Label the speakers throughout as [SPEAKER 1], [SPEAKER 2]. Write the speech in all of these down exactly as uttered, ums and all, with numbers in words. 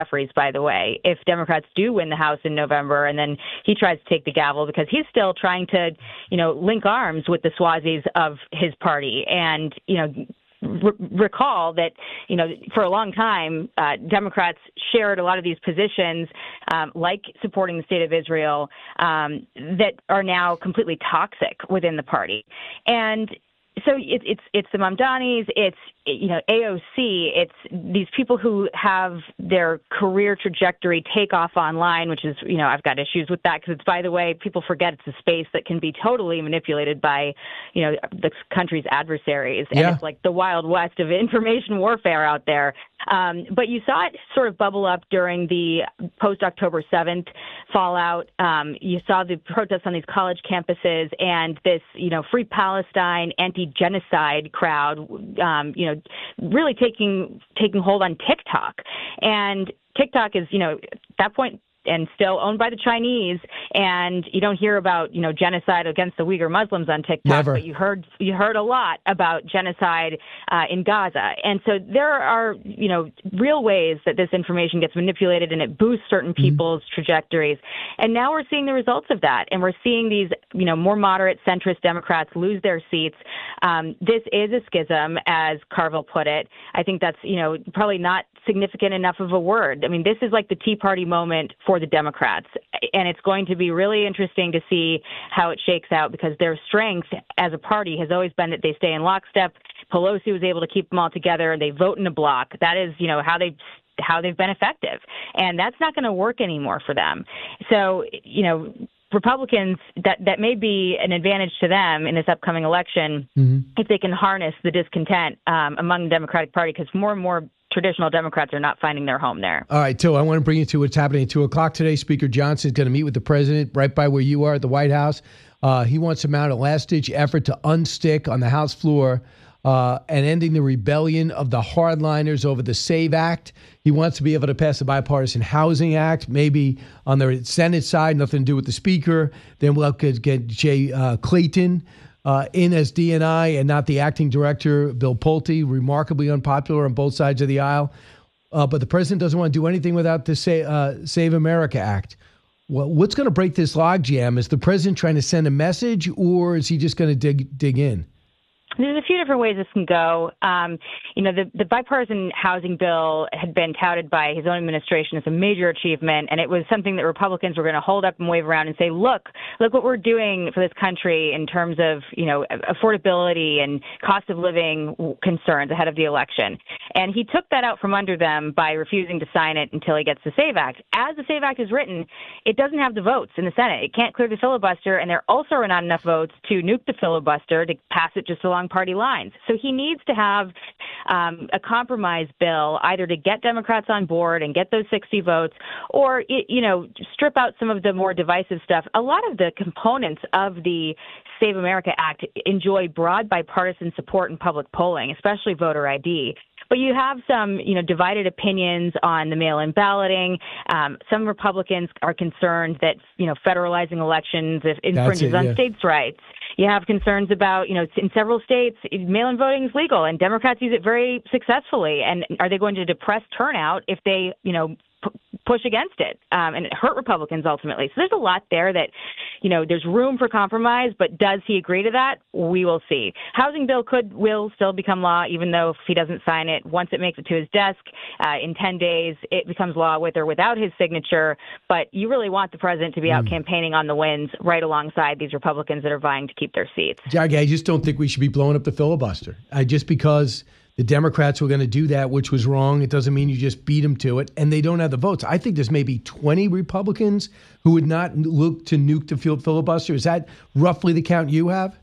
[SPEAKER 1] Jeffries, by the way, if Democrats do win the House in November, and then he tries to take the gavel because he's still trying to, you know, link arms with the Swazis of his party. And, you know, re- recall that, you know, for a long time, uh, Democrats shared a lot of these positions, um, like supporting the state of Israel, um, that are now completely toxic within the party. And so it, it's it's the Mamdanis, it's, you know, A O C, it's these people who have their career trajectory take off online, which is, you know, I've got issues with that because it's, by the way, people forget it's a space that can be totally manipulated by, you know, the country's adversaries. And
[SPEAKER 2] yeah.
[SPEAKER 1] It's like the Wild West of information warfare out there. Um, but you saw it sort of bubble up during the post-October seventh fallout. Um, you saw the protests on these college campuses and this, you know, Free Palestine, anti-genocide crowd, um, you know, really taking taking hold on TikTok. And TikTok is, you know, at that point, and still owned by the Chinese, and you don't hear about, you know, genocide against the Uyghur Muslims on TikTok,
[SPEAKER 2] Never.
[SPEAKER 1] but you heard you heard a lot about genocide uh, in Gaza. And so there are, you know, real ways that this information gets manipulated and it boosts certain people's mm-hmm. trajectories. And now we're seeing the results of that, and we're seeing these, you know, more moderate centrist Democrats lose their seats. Um, this is a schism, as Carville put it. I think that's, you know, probably not significant enough of a word. I mean, this is like the Tea Party moment for the Democrats, and it's going to be really interesting to see how it shakes out, because their strength as a party has always been that they stay in lockstep. Pelosi was able to keep them all together, and they vote in a block. That is, you know, how they how they've been effective, and that's not going to work anymore for them. So, you know, Republicans, that, that may be an advantage to them in this upcoming election mm-hmm. if they can harness the discontent um, among the Democratic Party, because more and more traditional Democrats are not finding their home there.
[SPEAKER 2] All right, Till, I want to bring you to what's happening at two o'clock today. Speaker Johnson is going to meet with the president right by where you are at the White House. Uh, he wants to mount a last-ditch effort to unstick on the House floor uh, and ending the rebellion of the hardliners over the SAVE Act. He wants to be able to pass the Bipartisan Housing Act, maybe on the Senate side, nothing to do with the Speaker. Then we'll get Jay uh, Clayton Uh, in as D N I and not the acting director, Bill Pulte, remarkably unpopular on both sides of the aisle. Uh, but the president doesn't want to do anything without the Sa- uh, Save America Act. Well, what's going to break this logjam? Is the president trying to send a message, or is he just going to dig dig in?
[SPEAKER 1] There's a few different ways this can go. Um, you know, the, the bipartisan housing bill had been touted by his own administration as a major achievement, and it was something that Republicans were going to hold up and wave around and say, look, look what we're doing for this country in terms of, you know, affordability and cost of living concerns ahead of the election. And he took that out from under them by refusing to sign it until he gets the SAVE Act. As the SAVE Act is written, it doesn't have the votes in the Senate. It can't clear the filibuster, and there also are not enough votes to nuke the filibuster to pass it just along party lines. So he needs to have um, a compromise bill, either to get Democrats on board and get those sixty votes, or, you know, strip out some of the more divisive stuff. A lot of the components of the Save America Act enjoy broad bipartisan support in public polling, especially voter I D. But you have some, you know, divided opinions on the mail-in balloting. Um, some Republicans are concerned that, you know, federalizing elections infringes it, yeah. on states' rights. You have concerns about, you know, in several states, mail-in voting is legal, and Democrats use it very successfully. And are they going to depress turnout if they, you know, p- push against it um, and hurt Republicans ultimately? So there's a lot there that, you know, there's room for compromise, but does he agree to that? We will see. Housing bill could, will still become law, even though if he doesn't sign it, once it makes it to his desk uh, in ten days, it becomes law with or without his signature. But you really want the president to be mm. out campaigning on the wins right alongside these Republicans that are vying to keep their seats.
[SPEAKER 2] Jackie, I just don't think we should be blowing up the filibuster. I just because the Democrats were going to do that, which was wrong. It doesn't mean you just beat them to it, and they don't have the votes. I think there's maybe twenty Republicans who would not look to nuke the field filibuster. Is that roughly the count you have?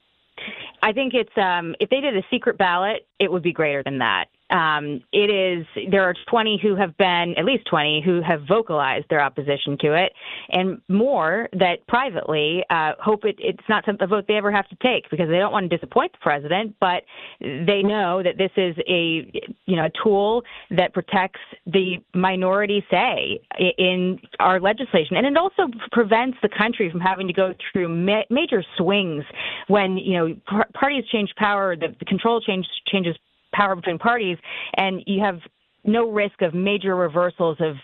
[SPEAKER 1] I think it's um, if they did a secret ballot, it would be greater than that. Um, it is, there are twenty who have been, at least twenty, who have vocalized their opposition to it, and more that privately uh, hope it, it's not a vote they ever have to take, because they don't want to disappoint the president, but they know that this is a, you know, a tool that protects the minority say in our legislation. And it also prevents the country from having to go through ma- major swings when, you know, par- parties change power, the, the control change changes power between parties, and you have no risk of major reversals of